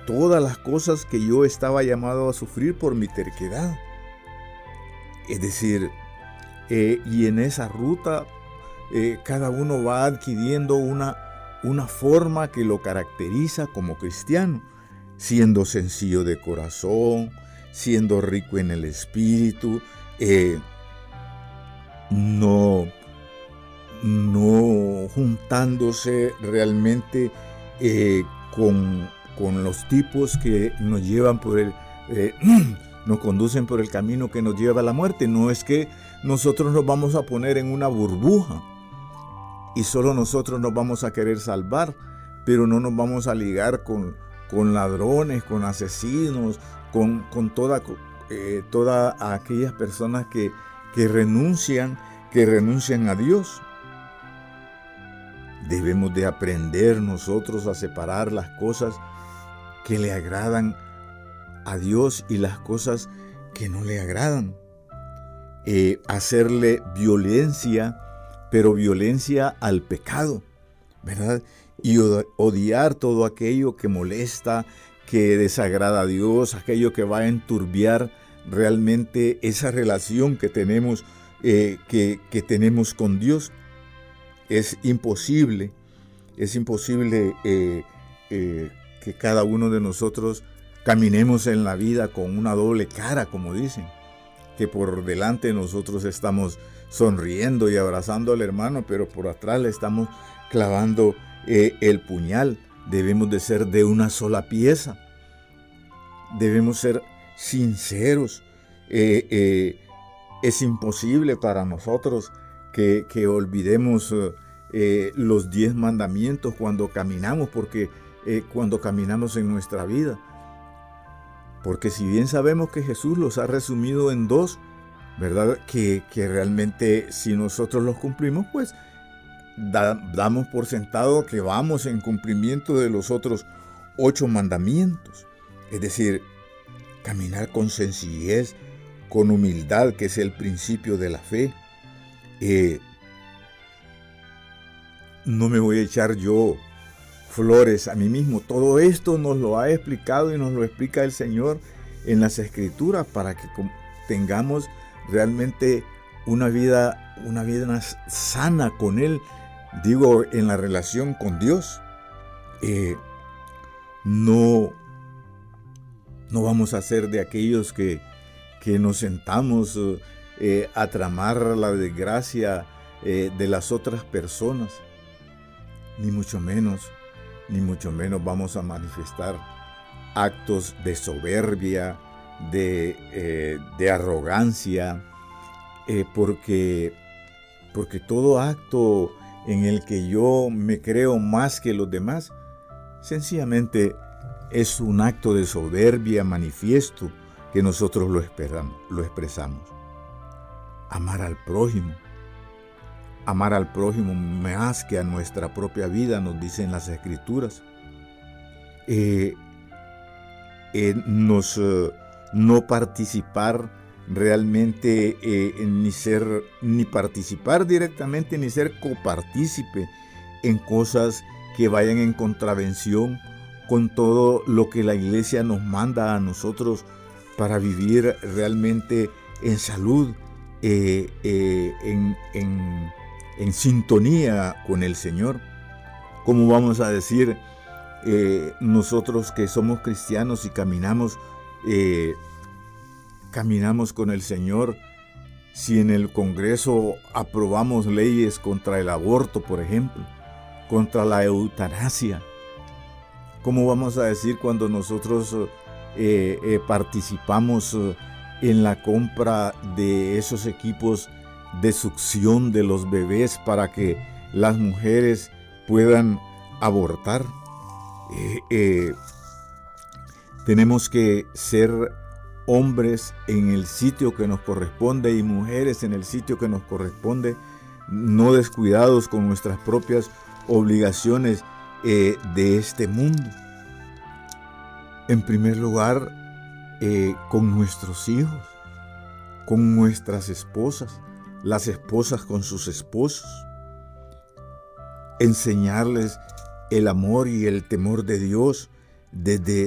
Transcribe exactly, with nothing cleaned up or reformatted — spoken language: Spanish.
todas las cosas que yo estaba llamado a sufrir por mi terquedad. Es decir, eh, y en esa ruta eh, cada uno va adquiriendo una, una forma que lo caracteriza como cristiano, siendo sencillo de corazón, siendo rico en el espíritu, eh, no, no juntándose realmente eh, con, con los tipos que nos llevan por el, eh, nos conducen por el camino que nos lleva a la muerte. No es que nosotros nos vamos a poner en una burbuja y solo nosotros nos vamos a querer salvar, pero no nos vamos a ligar con, con ladrones, con asesinos, con, con toda, eh, todas aquellas personas que, que renuncian, que renuncian a Dios. Debemos de aprender nosotros a separar las cosas que le agradan a Dios y las cosas que no le agradan. Eh, hacerle violencia, pero violencia al pecado, ¿verdad? Y odiar todo aquello que molesta, que desagrada a Dios, aquello que va a enturbiar realmente esa relación que tenemos, eh, que, que tenemos con Dios. Es imposible, es imposible eh, eh, que cada uno de nosotros caminemos en la vida con una doble cara, como dicen, que por delante nosotros estamos sonriendo y abrazando al hermano, pero por atrás le estamos clavando eh, el puñal. Debemos de ser de una sola pieza, debemos ser sinceros. Eh, eh, es imposible para nosotros que, que olvidemos eh, los diez mandamientos cuando caminamos, porque eh, cuando caminamos en nuestra vida. Porque si bien sabemos que Jesús los ha resumido en dos, ¿verdad? Que, que realmente si nosotros los cumplimos, pues da, damos por sentado que vamos en cumplimiento de los otros ocho mandamientos. Es decir, caminar con sencillez, con humildad, que es el principio de la fe. Eh, no me voy a echar yo flores a mí mismo. Todo esto nos lo ha explicado y nos lo explica el Señor en las Escrituras para que tengamos realmente una vida, una vida sana con Él, digo, en la relación con Dios. Eh, no, no vamos a ser de aquellos que, que nos sentamos eh, a tramar la desgracia eh, de las otras personas, ni mucho menos. Ni mucho menos vamos a manifestar actos de soberbia, de, eh, de arrogancia, eh, porque, porque todo acto en el que yo me creo más que los demás, sencillamente es un acto de soberbia manifiesto que nosotros lo, esperamos, lo expresamos. Amar al prójimo. Amar al prójimo más que a nuestra propia vida, nos dicen las Escrituras. Eh, eh, nos, eh, no participar realmente, eh, ni ser, ni participar directamente, ni ser copartícipe en cosas que vayan en contravención con todo lo que la Iglesia nos manda a nosotros para vivir realmente en salud, eh, eh, en, en en sintonía con el Señor. ¿Cómo vamos a decir eh, nosotros que somos cristianos y caminamos, eh, caminamos con el Señor, si en el Congreso aprobamos leyes contra el aborto, por ejemplo, contra la eutanasia? ¿Cómo vamos a decir cuando nosotros eh, eh, participamos eh, en la compra de esos equipos de succión de los bebés para que las mujeres puedan abortar? Eh, eh, tenemos que ser hombres en el sitio que nos corresponde y mujeres en el sitio que nos corresponde, no descuidados con nuestras propias obligaciones eh, de este mundo. En primer lugar, eh, con nuestros hijos, con nuestras esposas, las esposas con sus esposos, enseñarles el amor y el temor de Dios desde